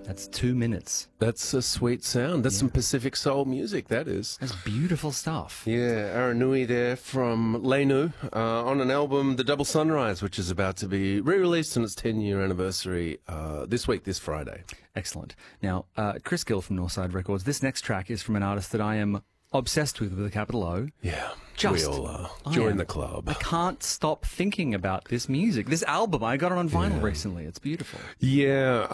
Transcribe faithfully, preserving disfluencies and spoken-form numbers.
That's two minutes. That's a sweet sound. That's Yeah. some Pacific Soul music, that is. That's beautiful stuff. Yeah, Aranui there from Leinu uh, on an album, The Double Sunrise, which is about to be re-released on its ten-year anniversary uh, this week, this Friday. Excellent. Now, uh, Chris Gill from Northside Records. This next track is from an artist that I am obsessed with, with a capital O. Yeah, Just, we all are. I Join am. the club. I can't stop thinking about this music. This album, I got it on vinyl Yeah. recently. It's beautiful. Yeah.